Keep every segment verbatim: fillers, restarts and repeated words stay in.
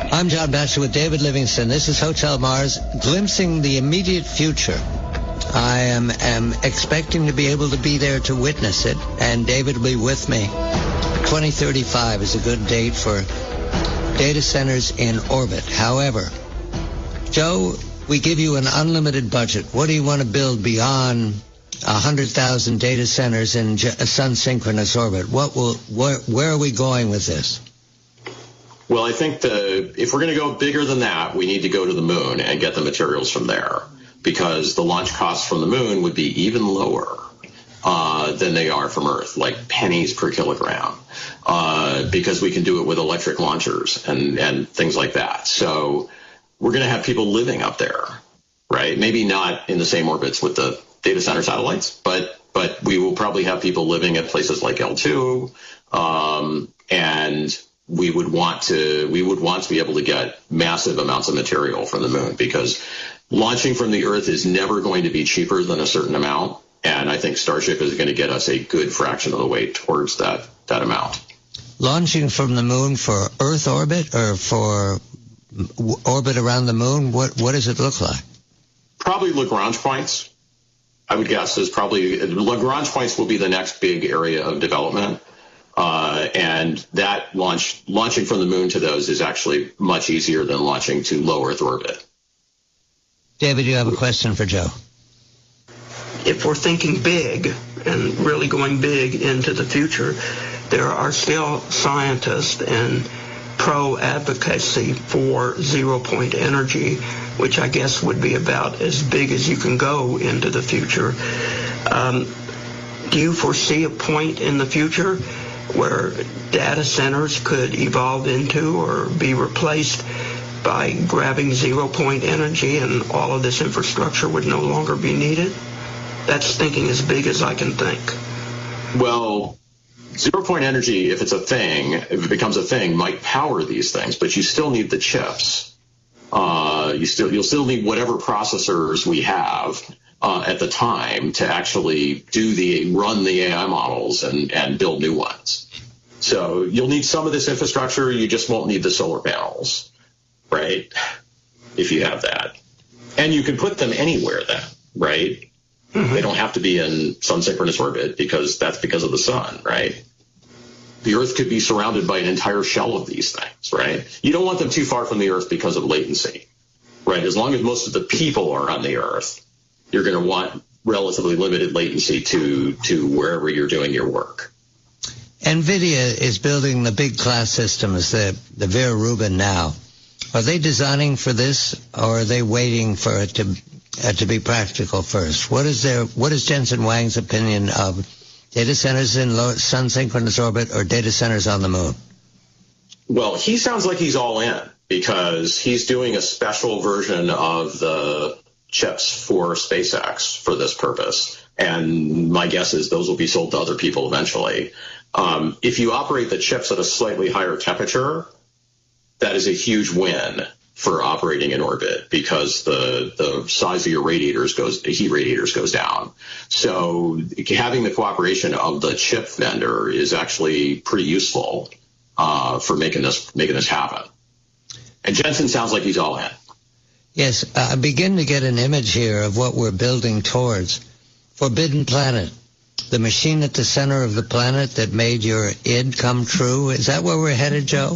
I'm John Batchelor with David Livingston. This is Hotel Mars, glimpsing the immediate future. I am, am expecting to be able to be there to witness it, and David will be with me. twenty thirty-five is a good date for data centers in orbit. However, Joe, we give you an unlimited budget. What do you want to build beyond one hundred thousand data centers in sun-synchronous orbit? What will, where, where are we going with this? Well, I think the if we're going to go bigger than that, we need to go to the moon and get the materials from there, because the launch costs from the moon would be even lower uh, than they are from Earth, like pennies per kilogram, uh, because we can do it with electric launchers and, and things like that. So we're going to have people living up there, right? Maybe not in the same orbits with the data center satellites, but but we will probably have people living at places like L two, um, and we would want to we would want to be able to get massive amounts of material from the moon, because launching from the Earth is never going to be cheaper than a certain amount, and I think Starship is going to get us a good fraction of the way towards that that amount. Launching from the moon for Earth orbit or for orbit around the moon, what what does it look like? Probably Lagrange points, I would guess. Is probably Lagrange points will be the next big area of development. Uh, and that launch, launching from the moon to those is actually much easier than launching to low Earth orbit. David, you have a question for Joe. If we're thinking big and really going big into the future, there are still scientists and pro-advocacy for zero-point energy, which I guess would be about as big as you can go into the future. Um, do you foresee a point in the future where data centers could evolve into or be replaced by grabbing zero-point energy and all of this infrastructure would no longer be needed? That's thinking as big as I can think. Well, zero-point energy, if it's a thing, if it becomes a thing, might power these things, but you still need the chips. Uh, you still, you'll still need whatever processors we have Uh, at the time to actually do the run the A I models and, and build new ones. So you'll need some of this infrastructure. You just won't need the solar panels, right? If you have that. And you can put them anywhere then, right? Mm-hmm. They don't have to be in sun-synchronous orbit, because that's because of the sun, right? The Earth could be surrounded by an entire shell of these things, right? You don't want them too far from the Earth because of latency, right? As long as most of the people are on the Earth, you're going to want relatively limited latency to, to wherever you're doing your work. NVIDIA is building the big class systems, the, the Vera Rubin now. Are they designing for this, or are they waiting for it to uh, to be practical first? What is their what is Jensen Huang's opinion of data centers in low, sun-synchronous orbit or data centers on the moon? Well, he sounds like he's all in, because he's doing a special version of the chips for SpaceX for this purpose. And my guess is those will be sold to other people eventually. Um, if you operate the chips at a slightly higher temperature, that is a huge win for operating in orbit, because the, the size of your radiators goes, the heat radiators goes down. So having the cooperation of the chip vendor is actually pretty useful uh, for making this, making this happen. And Jensen sounds like he's all in. Yes, I begin to get an image here of what we're building towards. Forbidden Planet, the machine at the center of the planet that made your id come true. Is that where we're headed, Joe?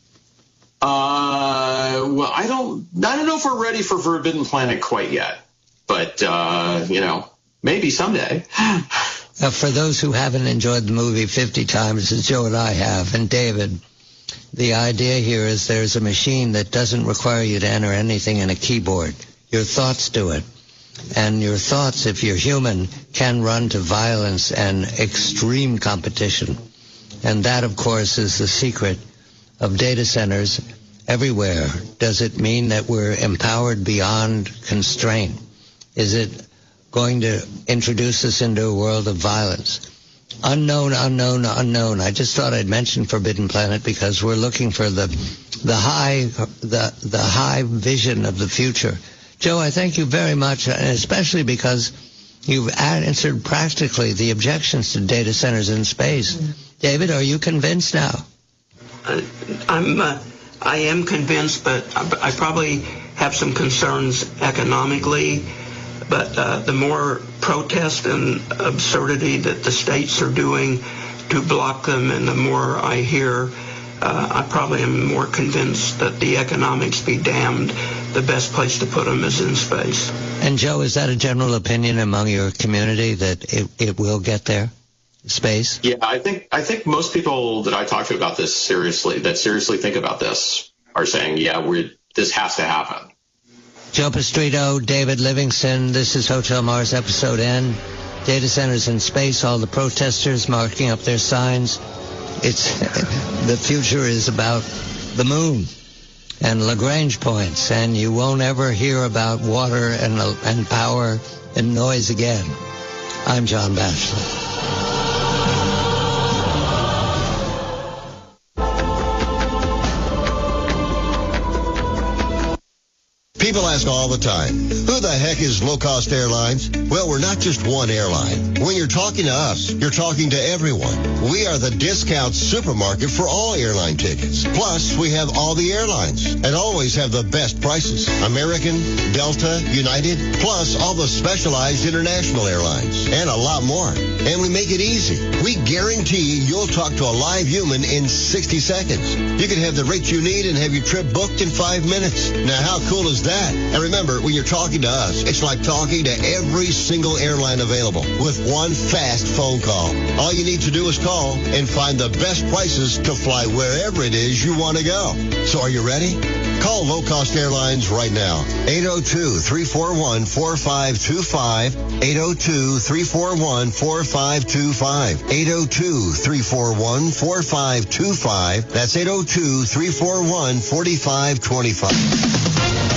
Uh, well, I don't, I don't know if we're ready for Forbidden Planet quite yet, but uh, you know, maybe someday. Uh, for those who haven't enjoyed the movie fifty times, as Joe and I have, and David, the idea here is there's a machine that doesn't require you to enter anything in a keyboard. Your thoughts do it. And your thoughts, if you're human, can run to violence and extreme competition. And that, of course, is the secret of data centers everywhere. Does it mean that we're empowered beyond constraint? Is it going to introduce us into a world of violence? Unknown, unknown, unknown. I just thought I'd mention Forbidden Planet because we're looking for the the high the the high vision of the future. Joe, I thank you very much, and especially because you've answered practically the objections to data centers in space. David, are you convinced now? Uh, I'm uh, I am convinced, but I probably have some concerns economically. But uh, the more protest and absurdity that the states are doing to block them, and the more I hear, uh, I probably am more convinced that the economics be damned. The best place to put them is in space. And Joe, is that a general opinion among your community that it, it will get there? Space? Yeah, I think I think most people that I talk to about this seriously, that seriously think about this, are saying, yeah, we're, this has to happen. Joe Pastrito, David Livingston, this is Hotel Mars Episode N. Data centers in space, all the protesters marking up their signs. It's the future is about the moon and Lagrange points, and you won't ever hear about water and, and power and noise again. I'm John Batchelor. People ask all the time, who the heck is Low Cost Airlines? Well, we're not just one airline. When you're talking to us, you're talking to everyone. We are the discount supermarket for all airline tickets. Plus, we have all the airlines and always have the best prices. American, Delta, United, plus all the specialized international airlines and a lot more. And we make it easy. We guarantee you'll talk to a live human in sixty seconds. You can have the rate you need and have your trip booked in five minutes. Now, how cool is that? And remember, when you're talking to us, it's like talking to every single airline available with one fast phone call. All you need to do is call and find the best prices to fly wherever it is you want to go. So are you ready? Call Low Cost Airlines right now. eight oh two, three four one, four five two five. eight oh two, three four one, four five two five. eight oh two, three four one, four five two five. That's eight oh two, three four one, four five two five.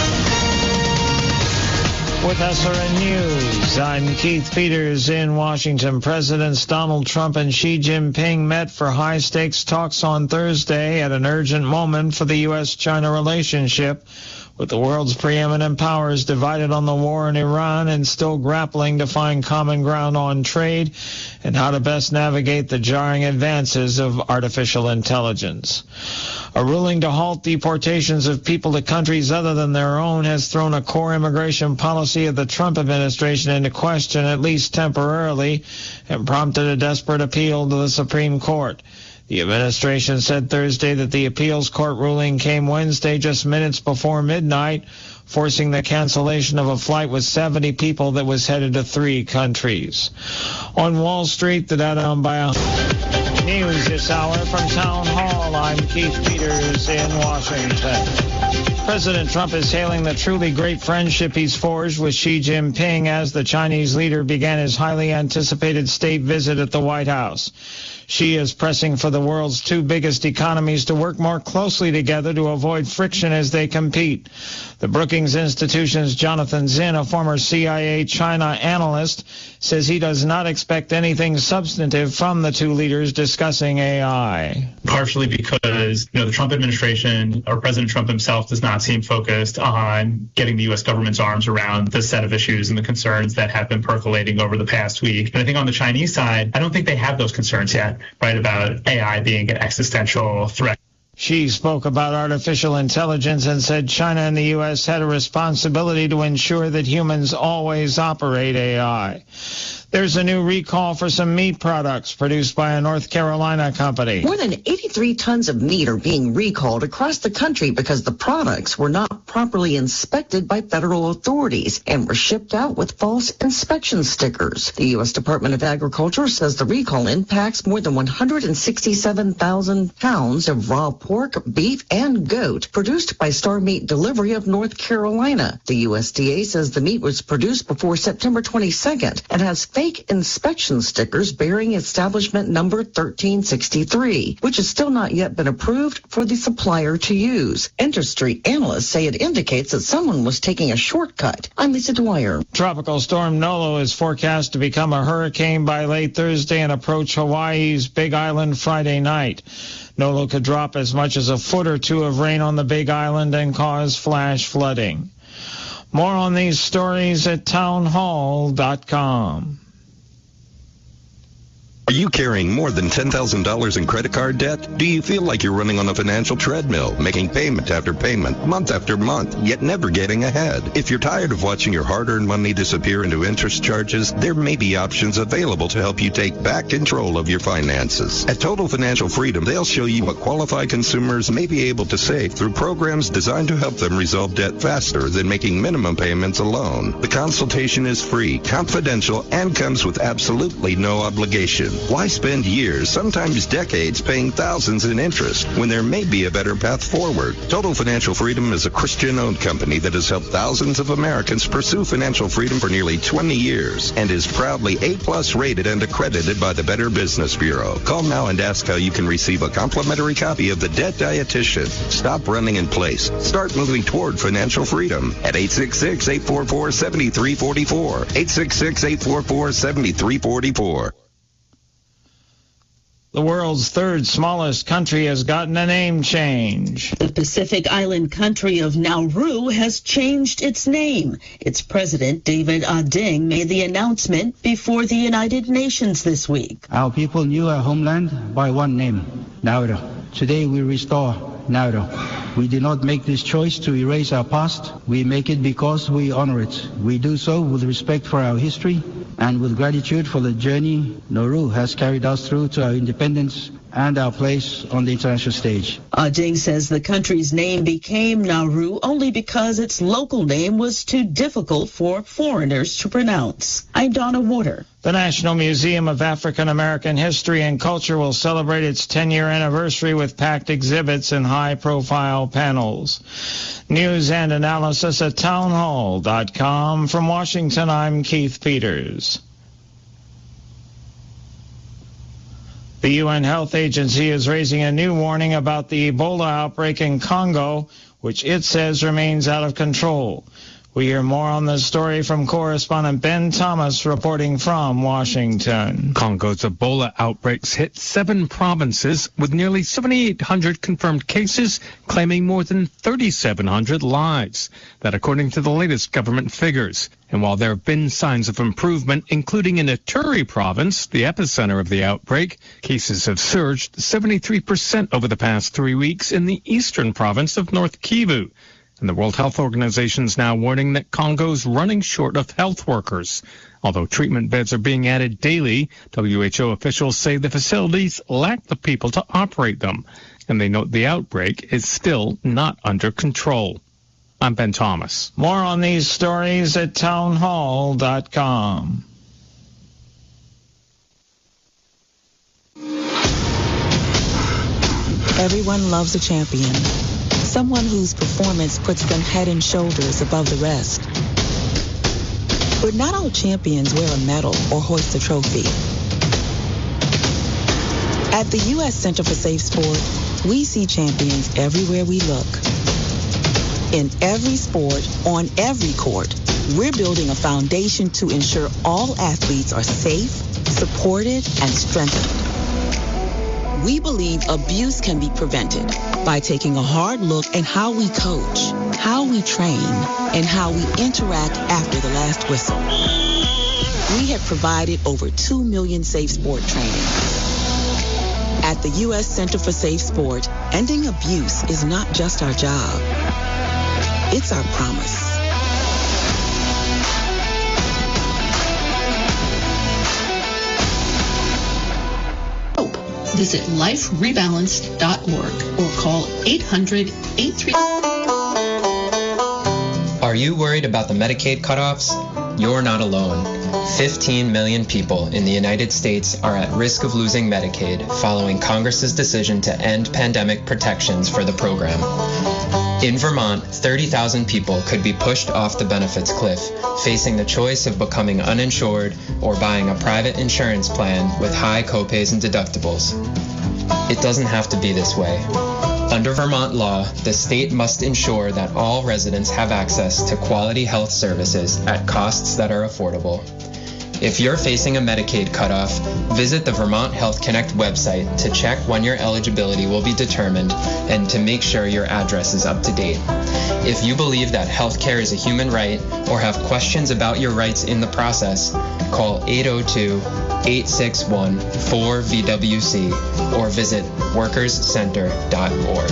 With S R N News, I'm Keith Peters in Washington. Presidents Donald Trump and Xi Jinping met for high-stakes talks on Thursday at an urgent moment for the U S China relationship, with the world's preeminent powers divided on the war in Iran and still grappling to find common ground on trade and how to best navigate the jarring advances of artificial intelligence. A ruling to halt deportations of people to countries other than their own has thrown a core immigration policy of the Trump administration into question, at least temporarily, and prompted a desperate appeal to the Supreme Court. The administration said Thursday that the appeals court ruling came Wednesday just minutes before midnight, forcing the cancellation of a flight with seventy people that was headed to three countries. On Wall Street, the Dow down by a news this hour from Town Hall. I'm Keith Peters in Washington. President Trump is hailing the truly great friendship he's forged with Xi Jinping as the Chinese leader began his highly anticipated state visit at the White House. Xi is pressing for the world's two biggest economies to work more closely together to avoid friction as they compete. The Brookings Institution's Jonathan Zinn, a former C I A China analyst, says he does not expect anything substantive from the two leaders discussing A I. Partially because, you know, the Trump administration or President Trump himself does not seem focused on getting the U S government's arms around the set of issues and the concerns that have been percolating over the past week. And I think on the Chinese side, I don't think they have those concerns yet, right, about A I being an existential threat. Xi spoke about artificial intelligence and said China and the U S had a responsibility to ensure that humans always operate A I. There's a new recall for some meat products produced by a North Carolina company. More than eighty-three tons of meat are being recalled across the country because the products were not properly inspected by federal authorities and were shipped out with false inspection stickers. The U S Department of Agriculture says the recall impacts more than one hundred sixty-seven thousand pounds of raw pork, beef, and goat produced by Star Meat Delivery of North Carolina. The U S D A says the meat was produced before September twenty-second and has fake inspection stickers bearing establishment number thirteen sixty-three, which has still not yet been approved for the supplier to use. Industry analysts say it indicates that someone was taking a shortcut. I'm Lisa Dwyer. Tropical storm Nolo is forecast to become a hurricane by late Thursday and approach Hawaii's Big Island Friday night. Nolo could drop as much as a foot or two of rain on the Big Island and cause flash flooding. More on these stories at townhall dot com. Are you carrying more than ten thousand dollars in credit card debt? Do you feel like you're running on a financial treadmill, making payment after payment, month after month, yet never getting ahead? If you're tired of watching your hard-earned money disappear into interest charges, there may be options available to help you take back control of your finances. At Total Financial Freedom, they'll show you what qualified consumers may be able to save through programs designed to help them resolve debt faster than making minimum payments alone. The consultation is free, confidential, and comes with absolutely no obligation. Why spend years, sometimes decades, paying thousands in interest when there may be a better path forward? Total Financial Freedom is a Christian-owned company that has helped thousands of Americans pursue financial freedom for nearly twenty years and is proudly A-plus rated and accredited by the Better Business Bureau. Call now and ask how you can receive a complimentary copy of The Debt Dietitian. Stop running in place. Start moving toward financial freedom at eight six six, eight four four, seven three four four. eight six six, eight four four, seven three four four. The world's third smallest country has gotten a name change. The Pacific Island country of Nauru has changed its name. Its president, David Ading, made the announcement before the United Nations this week. Our people knew our homeland by one name, Nauru. Today we restore Nauru. We did not make this choice to erase our past. We make it because we honor it. We do so with respect for our history and with gratitude for the journey Nauru has carried us through to our independence and our place on the international stage. Ading says the country's name became Nauru only because its local name was too difficult for foreigners to pronounce. I'm Donna Water. The National Museum of African American History and Culture will celebrate its ten-year anniversary with packed exhibits and high-profile panels. News and analysis at townhall dot com. From Washington, I'm Keith Peters. The U N Health Agency is raising a new warning about the Ebola outbreak in Congo, which it says remains out of control. We hear more on this story from correspondent Ben Thomas reporting from Washington. Congo's Ebola outbreaks hit seven provinces with nearly seventy-eight hundred confirmed cases, claiming more than thirty-seven hundred lives. That according to the latest government figures. And while there have been signs of improvement, including in Ituri province, the epicenter of the outbreak, cases have surged seventy-three percent over the past three weeks in the eastern province of North Kivu. And the World Health Organization is now warning that Congo's running short of health workers. Although treatment beds are being added daily, W H O officials say the facilities lack the people to operate them. And they note the outbreak is still not under control. I'm Ben Thomas. More on these stories at townhall dot com. Everyone loves a champion. Someone whose performance puts them head and shoulders above the rest. But not all champions wear a medal or hoist a trophy. At the U S Center for Safe Sport, we see champions everywhere we look. In every sport, on every court, we're building a foundation to ensure all athletes are safe, supported, and strengthened. We believe abuse can be prevented by taking a hard look at how we coach, how we train, and how we interact after the last whistle. We have provided over two million safe sport trainings. At the U S Center for Safe Sport, ending abuse is not just our job. It's our promise. Visit life rebalanced dot org or call eight hundred, eight three. Are you worried about the Medicaid cutoffs? You're not alone. fifteen million people in the United States are at risk of losing Medicaid following Congress's decision to end pandemic protections for the program. In Vermont, thirty thousand people could be pushed off the benefits cliff, facing the choice of becoming uninsured or buying a private insurance plan with high copays and deductibles. It doesn't have to be this way. Under Vermont law, the state must ensure that all residents have access to quality health services at costs that are affordable. If you're facing a Medicaid cutoff, visit the Vermont Health Connect website to check when your eligibility will be determined and to make sure your address is up to date. If you believe that health care is a human right or have questions about your rights in the process, call eight oh two, eight six one, four V W C or visit workers center dot org.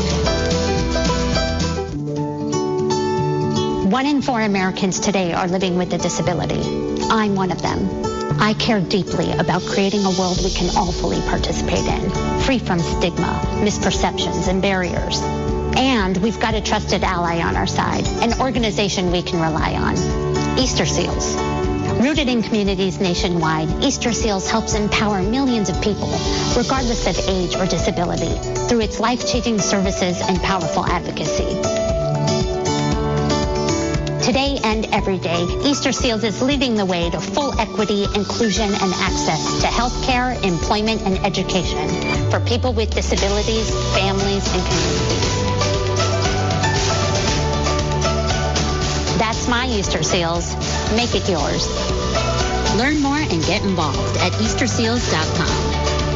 One in four Americans today are living with a disability. I'm one of them. I care deeply about creating a world we can all fully participate in, free from stigma, misperceptions, and barriers. And we've got a trusted ally on our side, an organization we can rely on, Easter Seals. Rooted in communities nationwide, Easter Seals helps empower millions of people, regardless of age or disability, through its life-changing services and powerful advocacy. Today and every day, Easter Seals is leading the way to full equity, inclusion, and access to health care, employment, and education for people with disabilities, families, and communities. That's my Easter Seals. Make it yours. Learn more and get involved at easter seals dot com.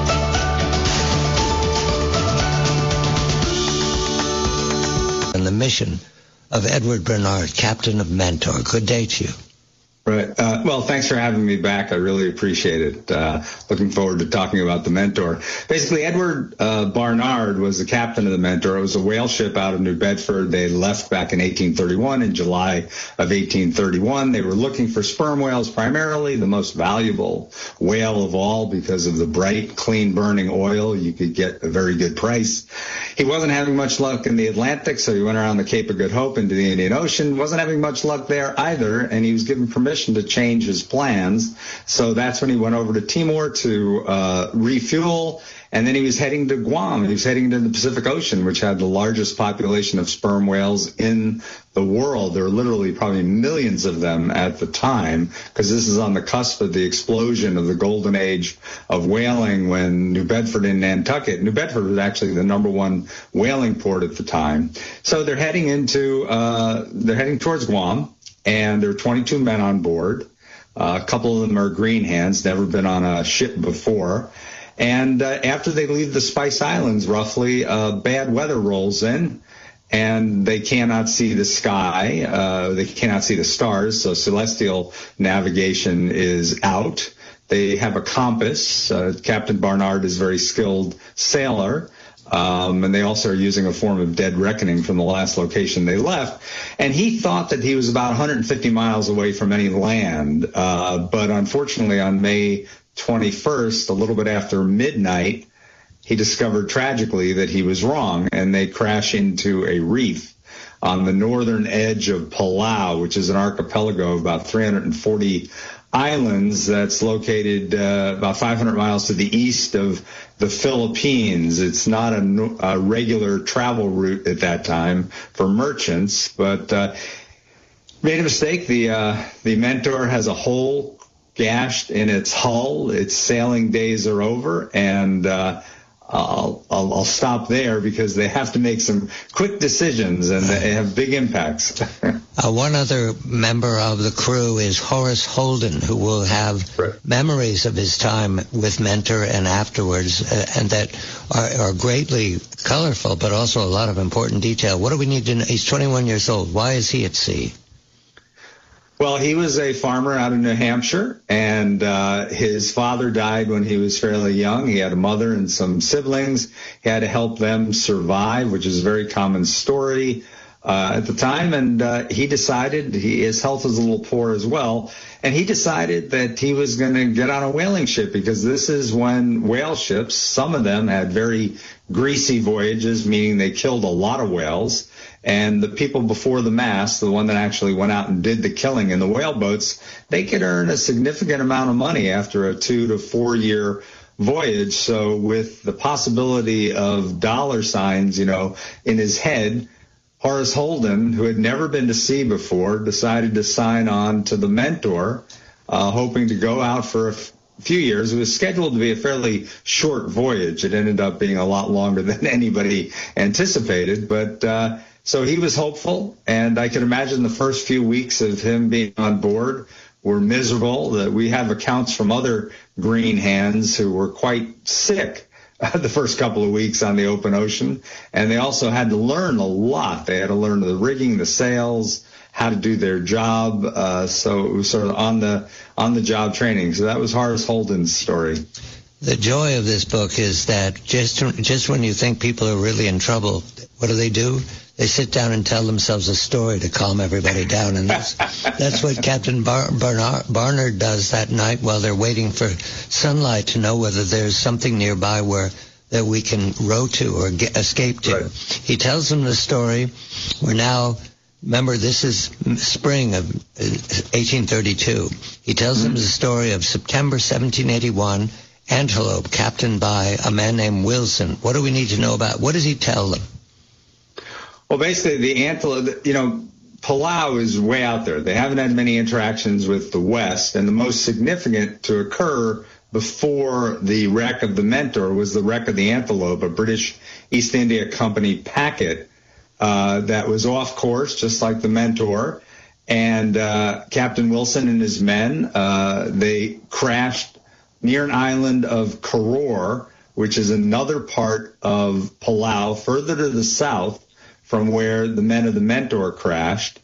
And the mission of Edward Bernard, captain of Mentor. Good day to you. Right. Uh, well, thanks for having me back. I really appreciate it. Uh, looking forward to talking about the Mentor. Basically, Edward uh, Barnard was the captain of the Mentor. It was a whale ship out of New Bedford. They left back in eighteen thirty-one. In July of eighteen thirty-one, they were looking for sperm whales, primarily the most valuable whale of all because of the bright, clean burning oil. You could get a very good price. He wasn't having much luck in the Atlantic, so he went around the Cape of Good Hope into the Indian Ocean. Wasn't having much luck there either, and he was given permission to change his plans. So that's when he went over to Timor to uh, refuel, and then he was heading to Guam. He was heading to the Pacific Ocean, which had the largest population of sperm whales in the world. There were literally probably millions of them at the time, because this is on the cusp of the explosion of the golden age of whaling when New Bedford and Nantucket. New Bedford was actually the number one whaling port at the time. So they're heading into, uh, they're heading towards Guam. And there are twenty-two men on board. Uh, a couple of them are green hands, never been on a ship before. And uh, after they leave the Spice Islands, roughly, uh, bad weather rolls in, and they cannot see the sky. Uh, they cannot see the stars, so celestial navigation is out. They have a compass. Uh, Captain Barnard is a very skilled sailor. Um, and they also are using a form of dead reckoning from the last location they left. And he thought that he was about one hundred fifty miles away from any land. Uh, but unfortunately, on May twenty-first, a little bit after midnight, he discovered tragically that he was wrong, and they crash into a reef on the northern edge of Palau, which is an archipelago of about three hundred forty islands that's located uh, about five hundred miles to the east of the Philippines. It's not a, a regular travel route at that time for merchants, but uh, made a mistake. The uh, the Mentor has a hole gashed in its hull. Its sailing days are over, and uh, I'll, I'll, I'll stop there because they have to make some quick decisions and they have big impacts. uh, one other member of the crew is Horace Holden, who will have right. memories of his time with Mentor and afterwards, uh, and that are, are greatly colorful, but also a lot of important detail. What do we need to know? He's twenty-one years old. Why is he at sea? Well, he was a farmer out of New Hampshire, and uh, his father died when he was fairly young. He had a mother and some siblings. He had to help them survive, which is a very common story uh, at the time. And uh, he decided, he, his health was a little poor as well, and he decided that he was going to get on a whaling ship because this is when whale ships, some of them had very greasy voyages, meaning they killed a lot of whales. And the people before the mast, the one that actually went out and did the killing in the whale boats, they could earn a significant amount of money after a two to four year voyage. So with the possibility of dollar signs, you know, in his head, Horace Holden, who had never been to sea before, decided to sign on to the Mentor, uh, hoping to go out for a f- few years. It was scheduled to be a fairly short voyage. It ended up being a lot longer than anybody anticipated, but uh so he was hopeful, and I can imagine the first few weeks of him being on board were miserable. That we have accounts from other green hands who were quite sick the first couple of weeks on the open ocean, and they also had to learn a lot. They had to learn the rigging, the sails, how to do their job. Uh, so it was sort of on the on the job training. So that was Horace Holden's story. The joy of this book is that just just when you think people are really in trouble, what do they do? They sit down and tell themselves a story to calm everybody down, and that's that's what Captain Bar- Barnard, Barnard does that night while they're waiting for sunlight to know whether there's something nearby where that we can row to or get, escape to. Right. He tells them the story. We're now, remember, this is spring of eighteen thirty-two. He tells mm-hmm. them the story of September seventeen eighty-one, Antelope, captained by a man named Wilson. What do we need to know about? What does he tell them? Well, basically, the Antelope, you know, Palau is way out there. They haven't had many interactions with the West, and the most significant to occur before the wreck of the Mentor was the wreck of the Antelope, a British East India Company packet uh, that was off course, just like the Mentor. And uh, Captain Wilson and his men, uh, they crashed near an island of Koror, which is another part of Palau, further to the south from where the men of the Mentor crashed.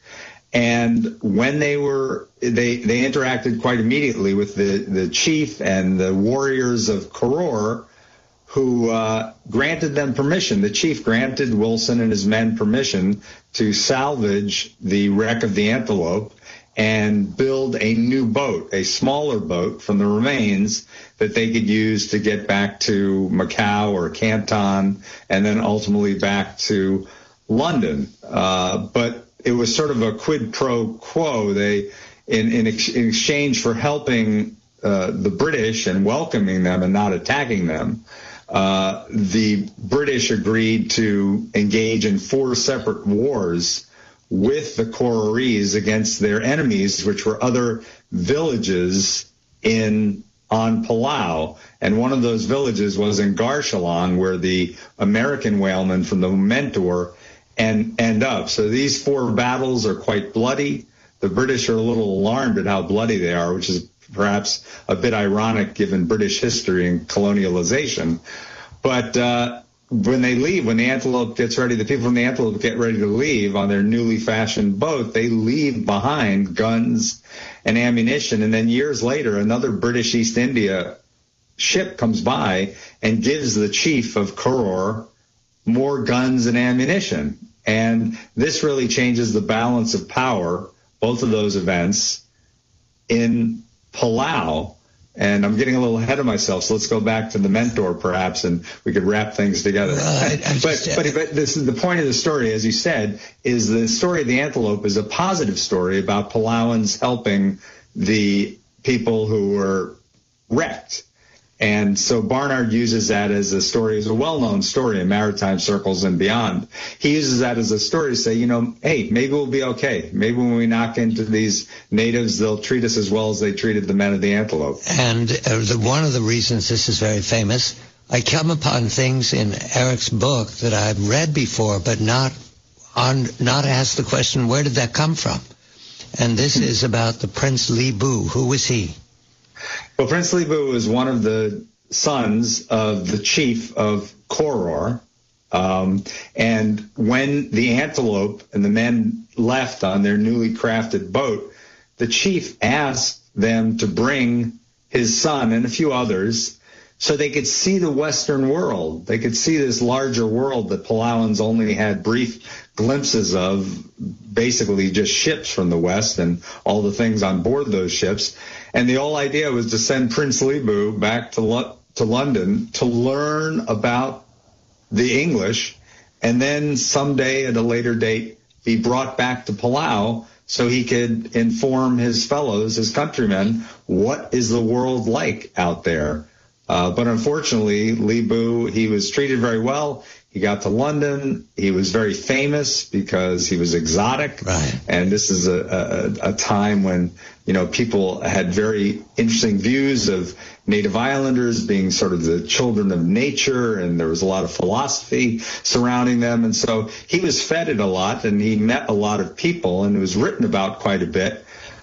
And when they were, they, they interacted quite immediately with the, the chief and the warriors of Koror, who uh, granted them permission. The chief granted Wilson and his men permission to salvage the wreck of the Antelope and build a new boat, a smaller boat from the remains that they could use to get back to Macau or Canton and then ultimately back to London. Uh, but it was sort of a quid pro quo. They, in, in, ex- in exchange for helping uh, the British and welcoming them and not attacking them, uh, the British agreed to engage in four separate wars with the Kororese against their enemies, which were other villages in on Palau. And one of those villages was in Garshalong, where the American whalemen from the Mentor and end up. So these four battles are quite bloody. The British are a little alarmed at how bloody they are, which is perhaps a bit ironic given British history and colonialization. But uh, when they leave, when the Antelope gets ready, the people from the Antelope get ready to leave on their newly fashioned boat, they leave behind guns and ammunition. And then years later, another British East India ship comes by and gives the chief of Koror more guns and ammunition. And this really changes the balance of power, both of those events, in Palau. And I'm getting a little ahead of myself, so let's go back to the Mentor, perhaps, and we could wrap things together. Well, I, I but, but but this is the point of the story, as you said, is the story of the Antelope is a positive story about Palauans helping the people who were wrecked. And so Barnard uses that as a story, as a well-known story in maritime circles and beyond. He uses that as a story to say, you know, hey, maybe we'll be okay. Maybe when we knock into these natives, they'll treat us as well as they treated the men of the Antelope. And uh, the, one of the reasons this is very famous, I come upon things in Eric's book that I've read before, but not on, not asked the question, where did that come from? And this is about the Prince Li Bu. Who was he? Well, Prince Li Bu was one of the sons of the chief of Koror. Um, and when the Antelope and the men left on their newly crafted boat, the chief asked them to bring his son and a few others so they could see the Western world. They could see this larger world that Palauans only had brief glimpses of, basically just ships from the West and all the things on board those ships. And the whole idea was to send Prince Li Bu back to Lo- to London to learn about the English, and then someday at a later date be brought back to Palau so he could inform his fellows, his countrymen, what is the world like out there. Uh, but unfortunately, Li Bu, he was treated very well. He got to London. He was very famous because he was exotic. Right. And this is a, a, a time when, you know, people had very interesting views of Native Islanders being sort of the children of nature, and there was a lot of philosophy surrounding them. And so he was feted a lot, and he met a lot of people, and it was written about quite a bit.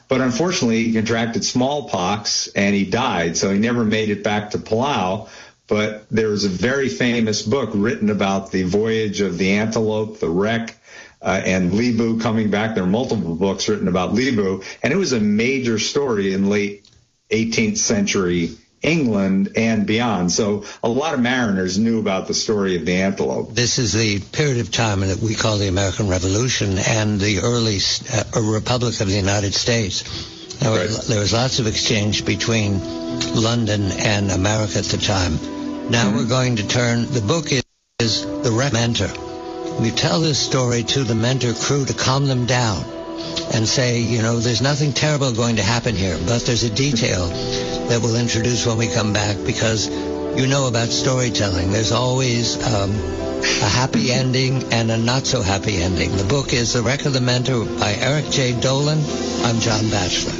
But unfortunately, he contracted smallpox and he died, so he never made it back to Palau. But there was a very famous book written about the voyage of the Antelope, the wreck, uh, and Libu coming back. There are multiple books written about Libu, and it was a major story in late eighteenth century England and beyond. So a lot of mariners knew about the story of the Antelope. This is the period of time that we call the American Revolution and the early uh, Republic of the United States. There, right. were, there was lots of exchange between London and America at the time. Now mm-hmm. we're going to turn, the book is, is The Wreck Mentor. We tell this story to the Mentor crew to calm them down and say, you know, there's nothing terrible going to happen here, but there's a detail that we'll introduce when we come back, because you know about storytelling. There's always um, a happy ending and a not-so-happy ending. The book is The Wreck of the Mentor by Eric J. Dolan. I'm John Batchelor.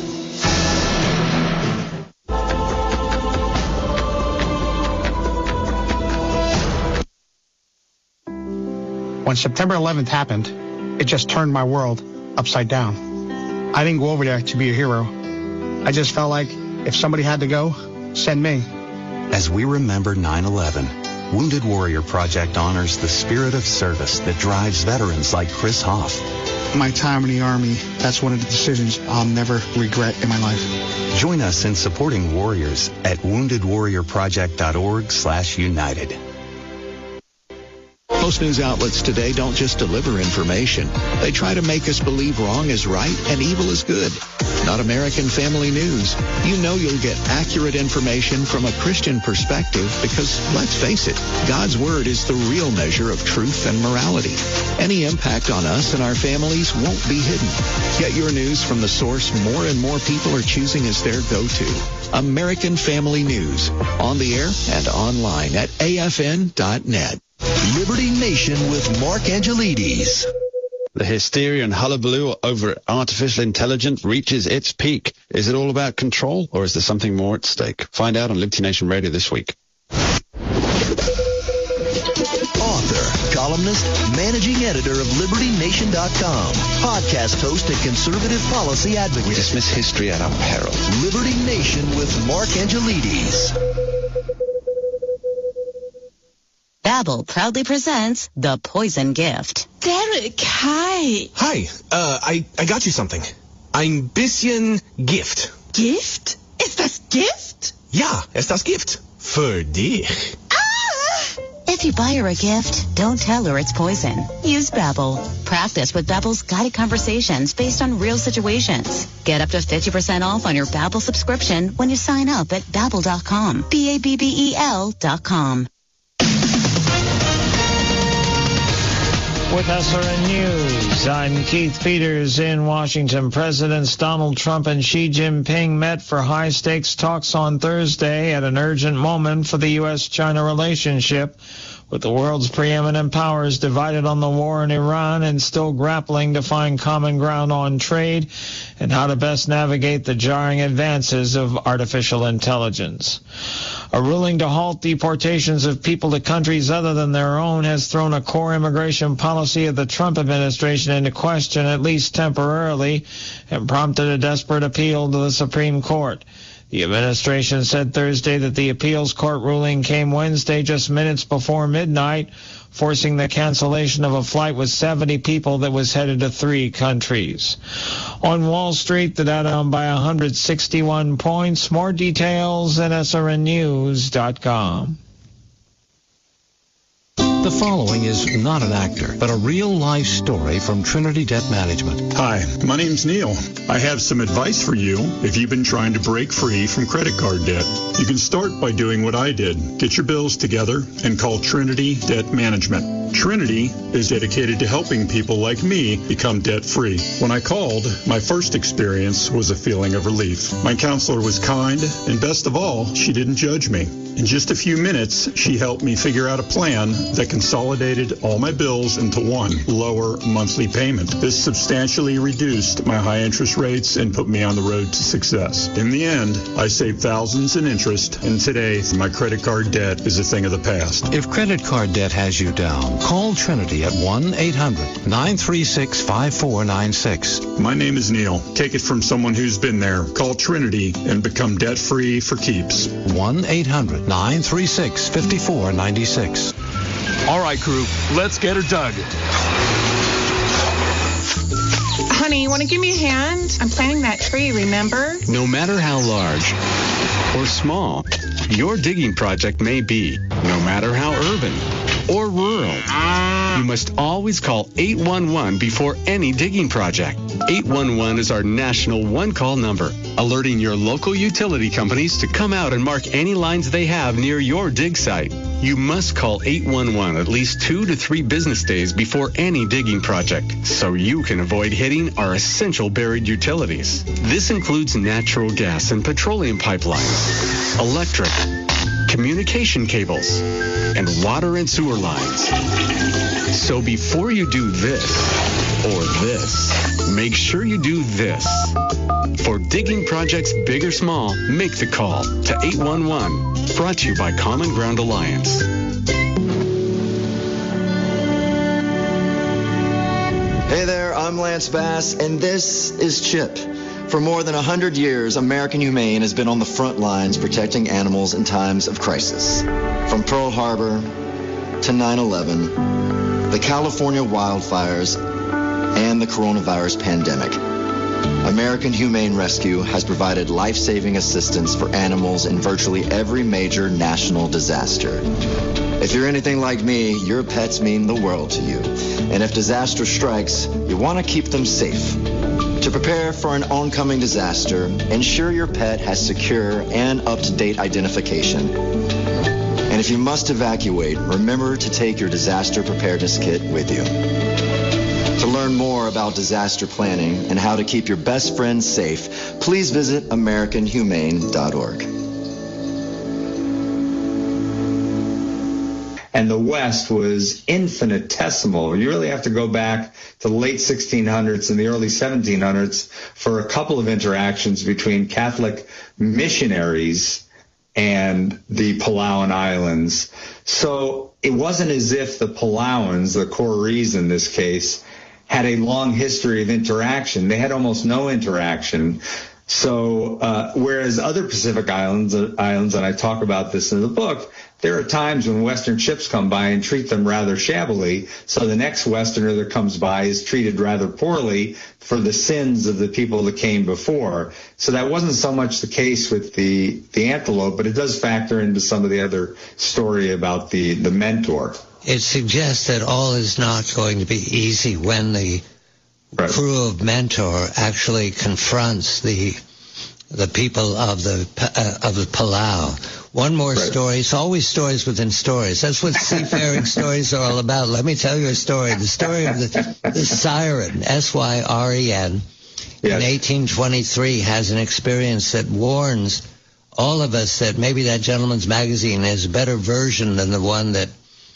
When September eleventh happened, it just turned my world upside down. I didn't go over there to be a hero. I just felt like if somebody had to go, send me. As we remember nine eleven, Wounded Warrior Project honors the spirit of service that drives veterans like Chris Hoff. My time in the Army, that's one of the decisions I'll never regret in my life. Join us in supporting warriors at wounded warrior project dot org slash united. Most news outlets today don't just deliver information. They try to make us believe wrong is right and evil is good. Not American Family News. You know you'll get accurate information from a Christian perspective because, let's face it, God's Word is the real measure of truth and morality. Any impact on us and our families won't be hidden. Get your news from the source more and more people are choosing as their go-to. American Family News. On the air and online at A F N dot net. Liberty Nation with Mark Angelides. The hysteria and hullabaloo over artificial intelligence reaches its peak. Is it all about control, or is there something more at stake? Find out on Liberty Nation Radio this week. Author, columnist, managing editor of Liberty Nation dot com, podcast host and conservative policy advocate. We dismiss history at our peril. Liberty Nation with Mark Angelides. Babbel proudly presents The Poison Gift. Derek, hi. Hi, uh, I, I got you something. Ein bisschen Gift. Gift? Ist das Gift? Ja, ist das Gift. Für dich. Ah! If you buy her a gift, don't tell her it's poison. Use Babbel. Practice with Babbel's guided conversations based on real situations. Get up to fifty percent off on your Babbel subscription when you sign up at babbel dot com. B A B B E L dot com. With S R N News, I'm Keith Peters in Washington. Presidents Donald Trump and Xi Jinping met for high-stakes talks on Thursday at an urgent moment for the U S China relationship, with the world's preeminent powers divided on the war in Iran and still grappling to find common ground on trade and how to best navigate the jarring advances of artificial intelligence. A ruling to halt deportations of people to countries other than their own has thrown a core immigration policy of the Trump administration into question, at least temporarily, and prompted a desperate appeal to the Supreme Court. The administration said Thursday that the appeals court ruling came Wednesday just minutes before midnight, forcing the cancellation of a flight with seventy people that was headed to three countries. On Wall Street, the Dow down by one hundred sixty-one points. More details at S R N news dot com. The following is not an actor, but a real-life story from Trinity Debt Management. Hi, my name's Neil. I have some advice for you if you've been trying to break free from credit card debt. You can start by doing what I did. Get your bills together and call Trinity Debt Management. Trinity is dedicated to helping people like me become debt-free. When I called, my first experience was a feeling of relief. My counselor was kind, and best of all, she didn't judge me. In just a few minutes, she helped me figure out a plan that consolidated all my bills into one lower monthly payment. This substantially reduced my high interest rates and put me on the road to success. In the end, I saved thousands in interest, and today, my credit card debt is a thing of the past. If credit card debt has you down, Call Trinity at one eight hundred nine three six five four nine six. My name is Neil. Take it from someone who's been there. Call Trinity and become debt-free for keeps. one eight hundred nine three six five four nine six. All right, crew, let's get her dug. Honey, you want to give me a hand? I'm planting that tree, remember? No matter how large or small your digging project may be, no matter how urban or rural, you must always call eight one one before any digging project. eight one one is our national one-call number, alerting your local utility companies to come out and mark any lines they have near your dig site. You must call eight one one at least two to three business days before any digging project, so you can avoid hitting our essential buried utilities. This includes natural gas and petroleum pipelines, electric, communication cables, and water and sewer lines. So before you do this or this, make sure you do this. For digging projects big or small, make the call to eight one one. Brought to you by Common Ground Alliance. Hey there, I'm Lance Bass, and this is CHIP. For more than one hundred years, American Humane has been on the front lines protecting animals in times of crisis. From Pearl Harbor to nine eleven, the California wildfires, and the coronavirus pandemic, American Humane Rescue has provided life-saving assistance for animals in virtually every major national disaster. If you're anything like me, your pets mean the world to you. And if disaster strikes, you want to keep them safe. To prepare for an oncoming disaster, ensure your pet has secure and up-to-date identification. And if you must evacuate, remember to take your disaster preparedness kit with you. To learn more about disaster planning and how to keep your best friends safe, please visit American Humane dot org. And the West was infinitesimal. You really have to go back to the late sixteen hundreds and the early seventeen hundreds for a couple of interactions between Catholic missionaries and the Palauan Islands. So it wasn't as if the Palauans, the Coreys in this case, had a long history of interaction. They had almost no interaction. So uh, whereas other Pacific islands, uh, islands, and I talk about this in the book, there are times when Western ships come by and treat them rather shabbily, so the next Westerner that comes by is treated rather poorly for the sins of the people that came before. So that wasn't so much the case with the, the antelope, but it does factor into some of the other story about the, the mentor. It suggests that all is not going to be easy when the right. crew of Mentor actually confronts the the people of the uh, of the Palau. One more right. story. It's always stories within stories. That's what seafaring stories are all about. Let me tell you a story. The story of the, the Siren, S Y R E N, yes. in eighteen twenty-three has an experience that warns all of us that maybe that Gentleman's Magazine is a better version than the one that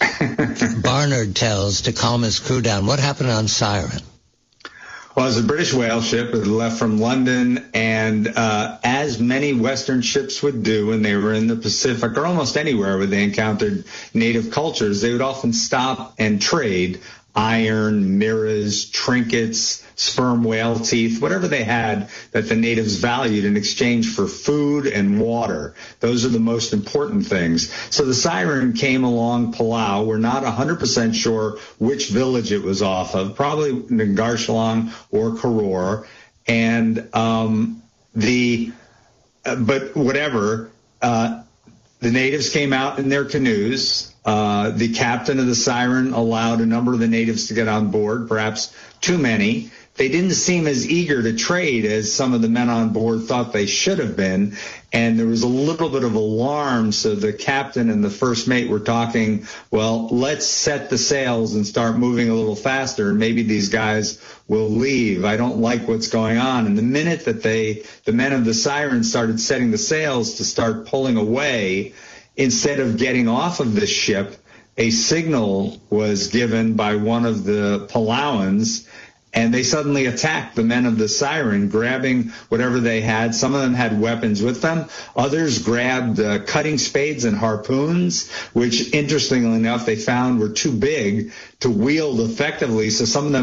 Barnard tells to calm his crew down. What happened on Siren? Well, it was a British whale ship. It left from London, and uh, as many Western ships would do when they were in the Pacific or almost anywhere where they encountered native cultures, they would often stop and trade iron, mirrors, trinkets, sperm whale teeth, whatever they had that the natives valued in exchange for food and water. Those are the most important things. So the Siren came along Palau. We're not one hundred percent sure which village it was off of, probably Ngarchalong or Koror. And um, the, uh, but whatever, uh, the natives came out in their canoes. Uh, the captain of the Siren allowed a number of the natives to get on board, perhaps too many. They didn't seem as eager to trade as some of the men on board thought they should have been, and there was a little bit of alarm, so the captain and the first mate were talking, well, let's set the sails and start moving a little faster, and maybe these guys will leave. I don't like what's going on. And the minute that they, the men of the Siren started setting the sails to start pulling away, instead of getting off of the ship, a signal was given by one of the Palauans, and they suddenly attacked the men of the Siren, grabbing whatever they had. Some of them had weapons with them. Others grabbed uh, cutting spades and harpoons, which, interestingly enough, they found were too big to wield effectively. So some of them